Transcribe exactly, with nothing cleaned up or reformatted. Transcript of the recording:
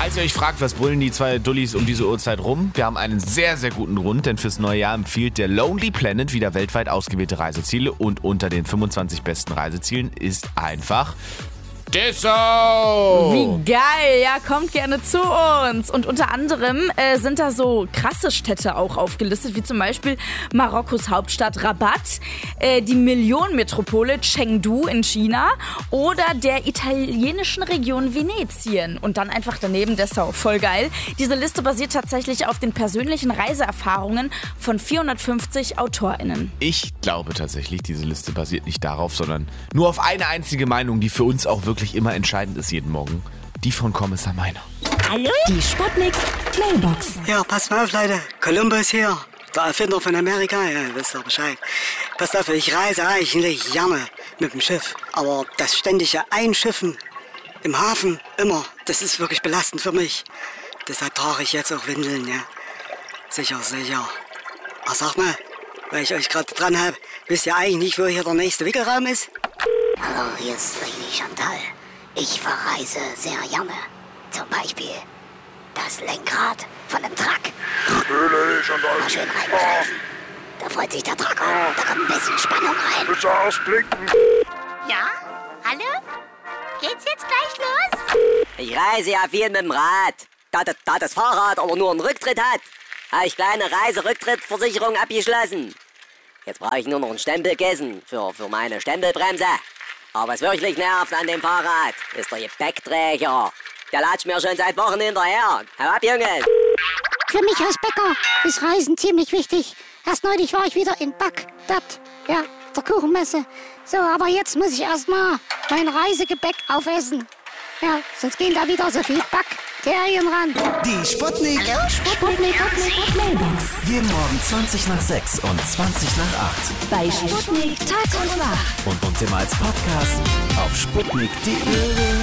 Falls ihr euch fragt, was brüllen die zwei Dullis um diese Uhrzeit rum, wir haben einen sehr, sehr guten Grund, denn fürs neue Jahr empfiehlt der Lonely Planet wieder weltweit ausgewählte Reiseziele und unter den fünfundzwanzig besten Reisezielen ist einfach Dessau! Wie geil, ja, kommt gerne zu uns. Und unter anderem äh, sind da so krasse Städte auch aufgelistet, wie zum Beispiel Marokkos Hauptstadt Rabat, äh, die Millionenmetropole Chengdu in China oder der italienischen Region Venetien. Und dann einfach daneben Dessau, voll geil. Diese Liste basiert tatsächlich auf den persönlichen Reiseerfahrungen von vierhundertfünfzig AutorInnen. Ich glaube tatsächlich, diese Liste basiert nicht darauf, sondern nur auf eine einzige Meinung, die für uns auch wirklich immer entscheidend ist jeden Morgen. Die von Kommissar Meiner. Hallo? Die Sputnik Mailbox. Ja, passt mal auf, Leute. Columbus hier. Der Erfinder von Amerika. Ja, wisst ihr Bescheid. Passt auf, ich reise eigentlich gerne mit dem Schiff. Aber das ständige Einschiffen im Hafen, immer, das ist wirklich belastend für mich. Deshalb trage ich jetzt auch Windeln, ja. Sicher, sicher. Ach, sag mal, weil ich euch gerade dran habe, wisst ihr eigentlich nicht, wo hier der nächste Wickelraum ist? Hallo, hier ist Lady Chantal. Ich verreise sehr gerne. Zum Beispiel das Lenkrad von einem Truck. Lady Chantal. Mal schön reingreifen. Da freut sich der Truck auch. Da kommt ein bisschen Spannung rein. Bitte ausblinken. Ja? Hallo? Geht's jetzt gleich los? Ich reise ja viel mit dem Rad. Da, da, da das Fahrrad aber nur einen Rücktritt hat, habe ich kleine Reiserücktrittversicherung abgeschlossen. Jetzt brauche ich nur noch einen Stempelkissen für, für meine Stempelbremse. Aber was wirklich nervt an dem Fahrrad, ist der Gepäckträger. Der latscht mir schon seit Wochen hinterher. Hau ab, Junge! Für mich als Bäcker ist Reisen ziemlich wichtig. Erst neulich war ich wieder in Bagdad, ja, der Kuchenmesse. So, aber jetzt muss ich erstmal mein Reisegepäck aufessen. Ja, sonst gehen da wieder so viel Bakterien ran. Die Sputnik. Hallo, Sputnik, Sputnik Mailbox. Jeden Morgen zwanzig nach sechs und zwanzig nach acht. Bei Sputnik Tag und Nacht. Und uns immer als Podcast auf sputnik punkt de.